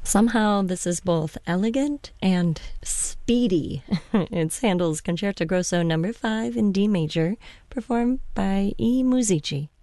Somehow this is both elegant and speedy. It's Handel's Concerto Grosso No. 5 in D major, performed by E. Musici.